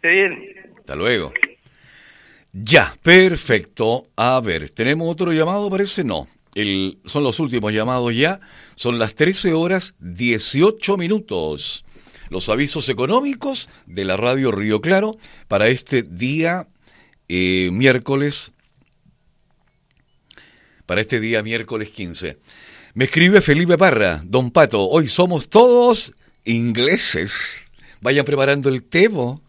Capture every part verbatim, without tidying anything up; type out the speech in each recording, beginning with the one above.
esté bien. Hasta luego. Ya, perfecto. A ver, ¿tenemos otro llamado? Parece no. El, son los últimos llamados ya. Son las trece horas dieciocho minutos. Los avisos económicos de la radio Río Claro para este día eh, miércoles. Para este día miércoles quince. Me escribe Felipe Parra. Don Pato, hoy somos todos ingleses. Vayan preparando el té, po.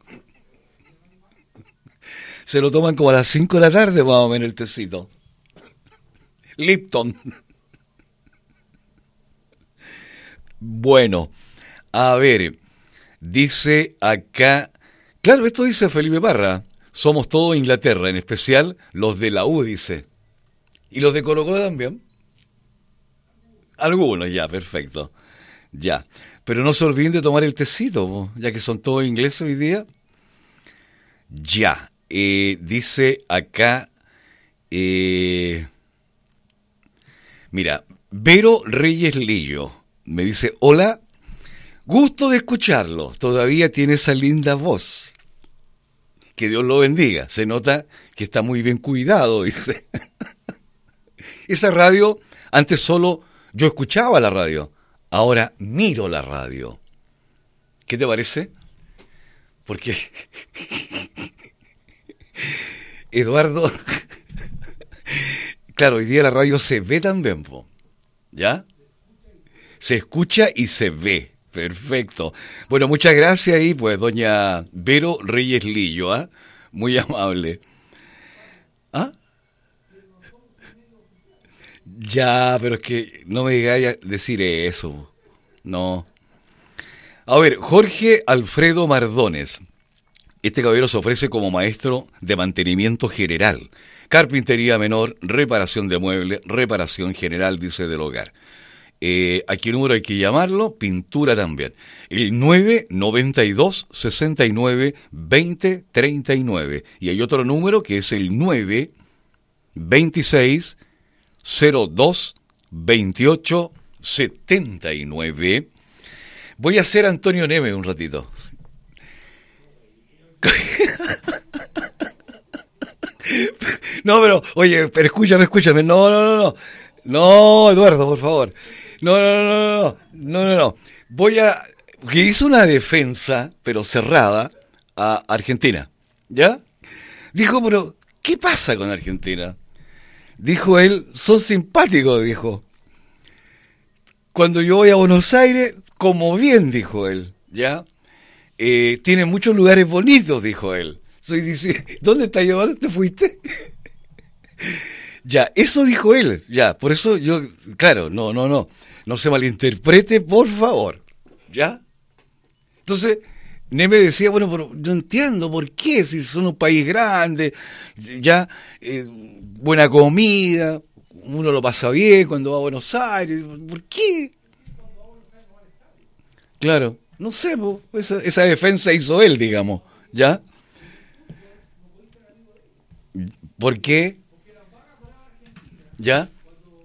Se lo toman como a las cinco de la tarde, más o menos, el tecito. Lipton. Bueno, a ver, dice acá, claro, esto dice Felipe Parra, somos todos Inglaterra, en especial los de la U, dice. ¿Y los de Colo Colo también? Algunos, ya, perfecto. Ya, pero no se olviden de tomar el tecito, po, ya que son todos ingleses hoy día. Ya. Eh, dice acá, eh, mira, Vero Reyes Lillo me dice, hola, gusto de escucharlo, todavía tiene esa linda voz, que Dios lo bendiga, se nota que está muy bien cuidado, dice. Esa radio, antes solo yo escuchaba la radio, ahora miro la radio. ¿Qué te parece? Porque... Eduardo, claro, hoy día la radio se ve también, po. ¿Ya? Se escucha y se ve, perfecto. Bueno, muchas gracias ahí, pues, doña Vero Reyes Lillo, ¿ah? ¿eh? Muy amable. ¿Ah? Ya, pero es que no me digáis a decir eso, no. A ver, Jorge Alfredo Mardones. Este caballero se ofrece como maestro de mantenimiento general, carpintería menor, reparación de muebles, reparación general, dice, del hogar. Eh, ¿A qué número hay que llamarlo? Pintura también. El nueve noventa y dos, sesenta y nueve, veinte, treinta y nueve. Y hay otro número que es el nueve veintiséis, cero dos, veintiocho, setenta y nueve. Voy a hacer Antonio Neme un ratito. No, pero, oye, pero escúchame, escúchame. No, no, no, no. No, Eduardo, por favor. No, no, no, no, no. No, no, no. Voy a... Que hizo una defensa, pero cerrada, a Argentina. ¿Ya? Dijo, pero, ¿qué pasa con Argentina? Dijo él, son simpáticos, dijo. Cuando yo voy a Buenos Aires, como bien, dijo él. ¿Ya? Eh, tiene muchos lugares bonitos, dijo él. Soy dice, ¿dónde está Eduardo? ¿Te fuiste? Ya, eso dijo él. Ya, por eso yo, claro, no, no, no. No se malinterprete, por favor. ¿Ya? Entonces, Neme decía, bueno, pero yo entiendo por qué, si son un país grande, ya, eh, buena comida, uno lo pasa bien cuando va a Buenos Aires, ¿por qué? Claro. No sé, po, esa, esa defensa hizo él, digamos, ¿ya? ¿Por qué? ¿Ya?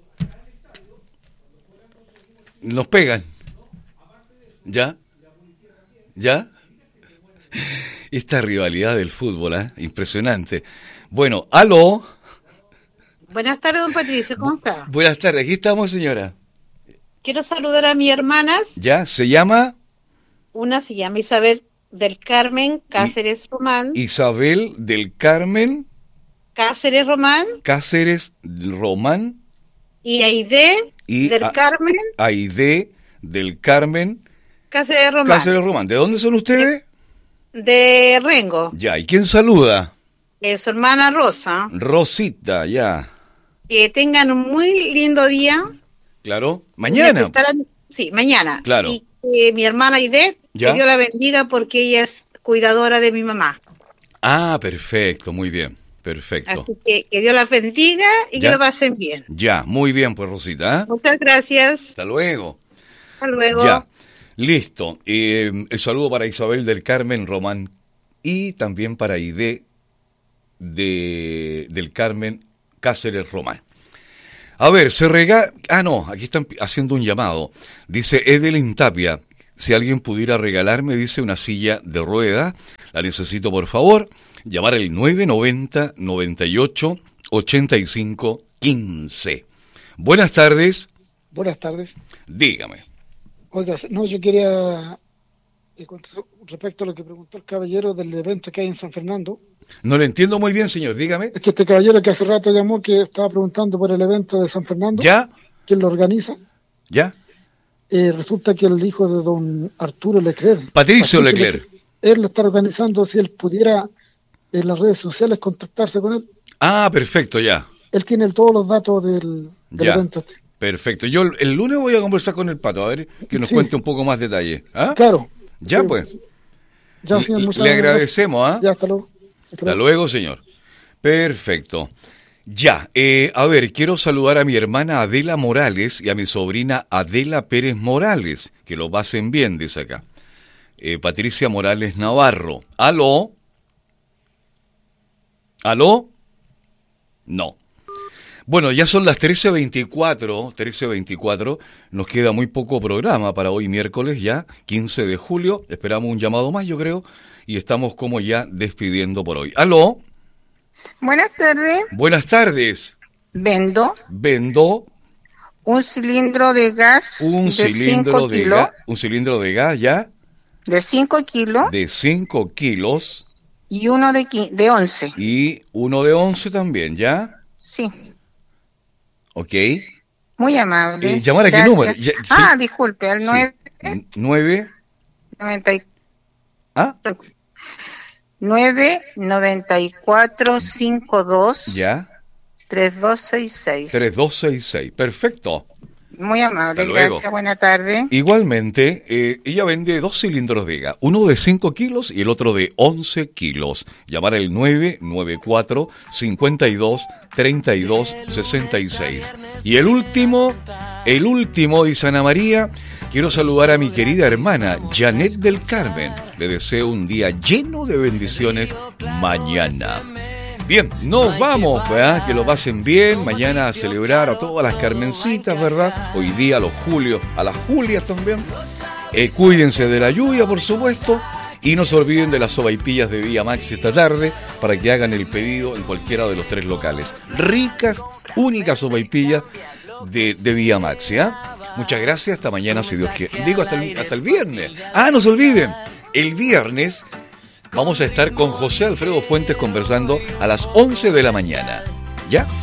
Nos pegan. ¿Ya? ¿Ya? Esta rivalidad del fútbol, ¿eh? Impresionante. Bueno, aló. Buenas tardes, don Patricio, ¿cómo está? Buenas tardes, aquí estamos, señora. Quiero saludar a mis hermanas. ¿Ya? ¿Se llama? Una se llama Isabel del Carmen Cáceres I, Román. Isabel del Carmen Cáceres Román. Cáceres Román. Y Aide y del a, Carmen. Aide del Carmen Cáceres Román. Cáceres Román. ¿De dónde son ustedes? De, de Rengo. Ya, ¿y quién saluda? Es su hermana Rosa. Rosita, ya. Que tengan un muy lindo día. Claro. Mañana. Estarán, sí, mañana. Claro. Y eh, mi hermana Aide, que Dios la bendiga porque ella es cuidadora de mi mamá. Ah, perfecto, muy bien, perfecto. Así que que Dios la bendiga y ¿Ya? que lo pasen bien. Ya, muy bien, pues Rosita. ¿eh? Muchas gracias. Hasta luego. Hasta luego. Ya, listo. Eh, el saludo para Isabel del Carmen Román y también para Aide de, del Carmen Cáceres Román. A ver, se regala... Ah, no, aquí están haciendo un llamado. Dice Evelyn Tapia, si alguien pudiera regalarme, dice, una silla de rueda, la necesito por favor, llamar al nueve noventa, noventa y ocho, ochenta y cinco, quince. Buenas tardes. Buenas tardes. Dígame. Oiga, no, yo quería, eh, con respecto a lo que preguntó el caballero del evento que hay en San Fernando. No le entiendo muy bien, señor, dígame. Es que este caballero que hace rato llamó, que estaba preguntando por el evento de San Fernando. ¿Ya? ¿Quién lo organiza? ¿Ya? Eh, resulta que el hijo de don Arturo Leclerc. Patricio, Patricio Leclerc. Leclerc. Él lo está organizando, si él pudiera en las redes sociales contactarse con él. Ah, perfecto, ya. Él tiene todos los datos del, del ya. evento este. Perfecto. Yo el, el lunes voy a conversar con el Pato, a ver, que nos sí. cuente un poco más detalle. ¿Ah? Claro. Ya, sí, pues. Ya, señor, le, le agradecemos, ¿ah? ¿eh? Ya, hasta luego. Hasta, hasta luego, señor. Perfecto. Ya, eh, a ver, quiero saludar a mi hermana Adela Morales y a mi sobrina Adela Pérez Morales, que lo pasen bien, dice acá. Eh, Patricia Morales Navarro. ¿Aló? ¿Aló? No. Bueno, ya son las trece veinticuatro, trece veinticuatro, nos queda muy poco programa para hoy miércoles ya, quince de julio, esperamos un llamado más yo creo, y estamos como ya despidiendo por hoy. ¿Aló? Buenas tardes. Buenas tardes. Vendo. Vendo. Un cilindro de gas un de cilindro cinco de kilos. Ga- un cilindro de gas, ¿ya? De cinco kilos. De cinco kilos. Y uno de, qui- de once. Y uno de once también, ¿ya? Sí. Ok. Muy amable. Eh, ¿llamar a qué número? Ya, sí. Ah, disculpe, al Sí. nueve. ¿Nueve? noventa y ¿Ah? nueve noventa y cuatro cincuenta y dos. ¿Ya? treinta y dos sesenta y seis. treinta y dos sesenta y seis. Perfecto. Muy amable, Hasta luego. gracias, buena tarde. Igualmente, eh, ella vende dos cilindros de gas, uno de cinco kilos y el otro de once kilos. Llamar al nueve nueve cuatro, cincuenta y dos, treinta y dos sesenta y seis. Y el último, el último, dice Ana María, quiero saludar a mi querida hermana Janet del Carmen. Le deseo un día lleno de bendiciones mañana. Bien, nos vamos, ¿verdad? Que lo pasen bien, mañana a celebrar a todas las Carmencitas, ¿verdad? Hoy día a los Julios, a las Julias también. Eh, cuídense de la lluvia, por supuesto, y no se olviden de las sopaipillas de Vía Maxi esta tarde para que hagan el pedido en cualquiera de los tres locales. Ricas, únicas sopaipillas de, de Vía Maxi, ¿eh? Muchas gracias, hasta mañana si Dios quiere. Digo, hasta el, hasta el viernes. Ah, no se olviden, el viernes vamos a estar con José Alfredo Fuentes conversando a las once de la mañana. ¿Ya?